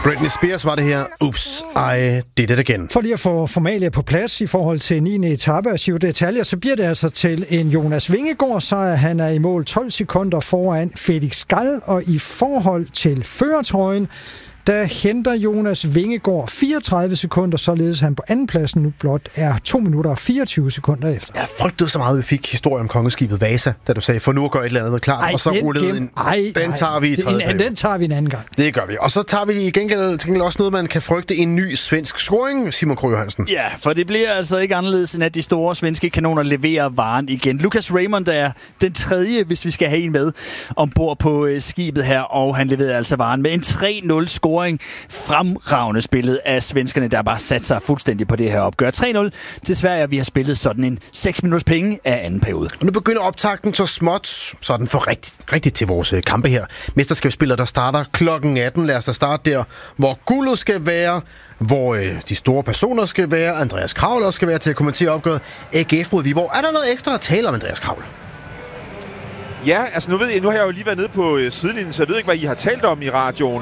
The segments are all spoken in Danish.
Britney Spears var det her. Oops, I did it again. For lige at få formalia på plads i forhold til 9. etape af Giro d'Italia, så bliver det altså til en Jonas Vingegaard sejr. Han er i mål 12 sekunder foran Felix Gall, og i forhold til førertrøjen, der henter Jonas Vingegaard 34 sekunder, således han på andenpladsen nu blot er 2 minutter og 24 sekunder efter. Jeg frygtede så meget, at vi fik historie om kongeskibet Vasa, da du sagde, for nu at gøre et eller andet klart, og så rullede den tager vi i tredje periode. Den tager vi en anden gang. Det gør vi. Og så tager vi i gengæld også noget, man kan frygte, en ny svensk scoring, Simon Krøyer Hansen. Ja, for det bliver altså ikke anderledes, end at de store svenske kanoner leverer varen igen. Lucas Raymond er den tredje, hvis vi skal have en med, ombord på skibet her, og han leverede altså varen med en 3-0 scoring. Fremragende spillet af svenskerne, der bare sat sig fuldstændig på det her opgør. 3-0 til Sverige, og vi har spillet sådan en 6 minutters penge af anden periode. Og nu begynder optakten så småt, sådan for rigtigt til vores kampe her. Mesterskabsspillet, der starter klokken 18. Lad os da starte der, hvor guldet skal være, hvor de store personer skal være, Andreas Kravl også skal være til at kommentere opgøret. AGF mod Viborg. Er der noget ekstra at tale om, Andreas Kravl? Ja, altså nu har jeg jo lige været nede på sidelinjen, så jeg ved ikke, hvad I har talt om i radioen.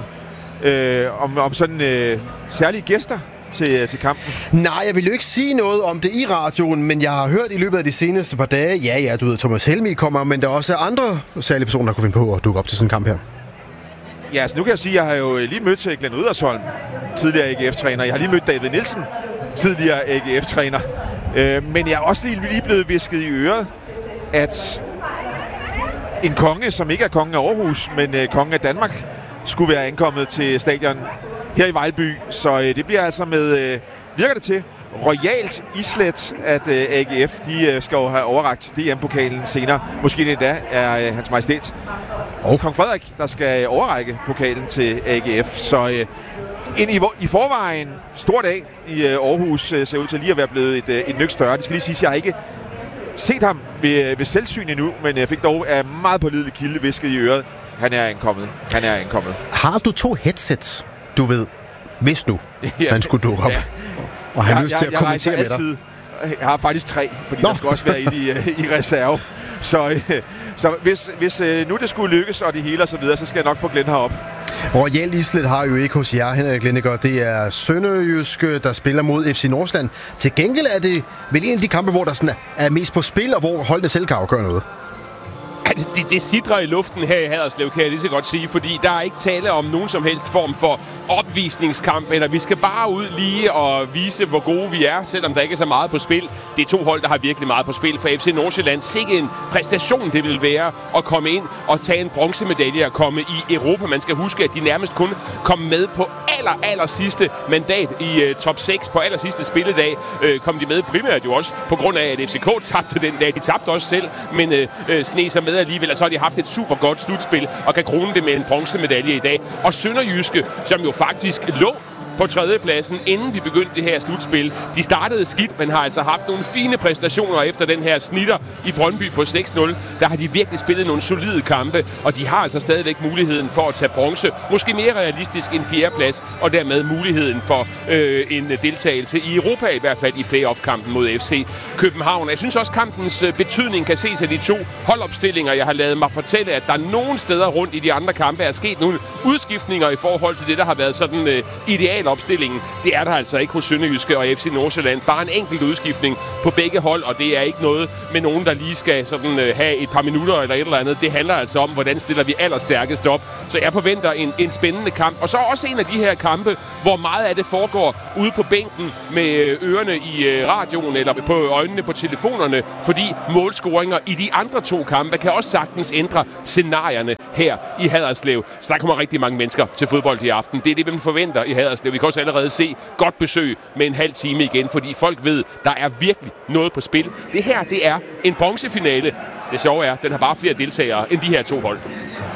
Om sådan særlige gæster til kampen? Nej, jeg vil jo ikke sige noget om det i radioen, men jeg har hørt i løbet af de seneste par dage, ja, du ved, Thomas Helmig kommer, men der er også andre særlige personer, der kunne finde på at dukke op til sådan en kamp her. Ja, altså nu kan jeg sige, at jeg har jo lige mødt Glenn Riddersholm, tidligere AGF-træner. Jeg har lige mødt David Nielsen, tidligere AGF-træner. Men jeg er også lige blevet visket i øret, at en konge, som ikke er kongen af Aarhus, men kongen af Danmark, skulle være ankommet til stadion her i Vejlby. Så det bliver altså med, virker det til, royalt islet, at AGF de skal jo have overrakt DM-pokalen senere. Måske det endda er hans majestæt Kong Frederik, der skal overrække pokalen til AGF. Så en i forvejen stor dag i Aarhus ser ud til lige at være blevet et nøk større. Det skal lige sige, at jeg ikke set ham ved selvsyn endnu, men jeg fik dog af meget pålidelig kilde visket i øret. Han er ankommet. Har du 2 headsets, du ved, hvis nu han skulle dukke op? Ja. Og han har lyst til at kommentere med dig? Jeg har faktisk 3, fordi der skal også være i reserve. Så hvis nu det skulle lykkes, og det hele og så videre, så skal jeg nok få Glenn herop. Royal Islet har jo ikke hos jer, Henrik Lindegaard. Det er Sønderjyske, der spiller mod FC Nordsjælland. Til gengæld er det vel en af de kampe, hvor der sådan er mest på spil, og hvor holdene selv kan afgøre noget. Det sidrer i luften her i Haderslev, kan jeg lige så godt sige, fordi der er ikke tale om nogen som helst form for opvisningskamp, eller vi skal bare ud lige og vise, hvor gode vi er, selvom der ikke er så meget på spil. Det er 2 hold, der har virkelig meget på spil for FC Nordsjælland. Sikke en præstation det vil være at komme ind og tage en bronzemedalje og komme i Europa. Man skal huske, at de nærmest kun kom med på aller sidste mandat i top 6 på aller sidste spilledag. Kom de med primært jo også på grund af, at FCK tabte den dag. De tabte også selv, men sne sig med alligevel, og så har de haft et super godt slutspil og kan krone det med en bronzemedalje i dag. Og Sønderjyske, som jo faktisk lå på 3. pladsen, inden vi begyndte det her slutspil. De startede skidt, men har altså haft nogle fine præstationer efter den her snitter i Brøndby på 6-0. Der har de virkelig spillet nogle solide kampe, og de har altså stadigvæk muligheden for at tage bronze. Måske mere realistisk end 4. plads, og dermed muligheden for en deltagelse i Europa, i hvert fald i playoff-kampen mod FC København. Jeg synes også, kampens betydning kan ses af de 2 holdopstillinger. Jeg har ladet mig fortælle, at der nogle steder rundt i de andre kampe er sket nogle udskiftninger i forhold til det, der har været sådan ideal opstillingen. Det er der altså ikke hos Sønderjyske og FC Nordsjælland. Bare en enkelt udskiftning på begge hold, og det er ikke noget med nogen, der lige skal sådan, have et par minutter eller et eller andet. Det handler altså om, hvordan stiller vi allerstærkest op. Så jeg forventer en spændende kamp. Og så også en af de her kampe, hvor meget af det foregår ude på bænken med ørerne i radioen eller på øjnene på telefonerne, fordi målscoringer i de andre 2 kampe kan også sagtens ændre scenarierne her i Haderslev. Så der kommer rigtig mange mennesker til fodbold i aften. Det er det, vi forventer i Haderslev. Vi kan også allerede se godt besøg med en halv time igen, fordi folk ved, der er virkelig noget på spil. Det her, det er en bronzefinale. Det sjove er, at den har bare flere deltagere end de her 2 hold.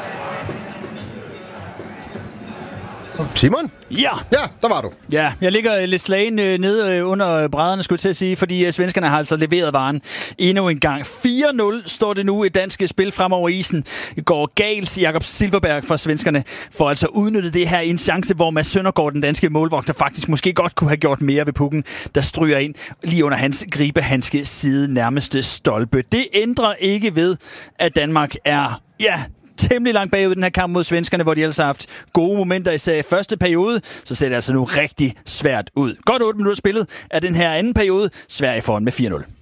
Simon? Ja, der var du. Ja, jeg ligger lidt slagen nede under brædderne, skulle jeg til at sige, fordi svenskerne har altså leveret varen endnu en gang. 4-0 står det nu i danske spil frem over isen. Det går galt. Jakob Silverberg fra svenskerne får altså udnyttet det her i en chance, hvor Mads Søndergaard, den danske målvogter, faktisk måske godt kunne have gjort mere ved pukken, der stryger ind lige under hans gribehandske side nærmeste stolpe. Det ændrer ikke ved, at Danmark er temmelig langt bagud i den her kamp mod svenskerne, hvor de ellers har haft gode momenter i første periode. Så ser det altså nu rigtig svært ud. Godt 8 minutter spillet af den her anden periode. Sverige foran med 4-0.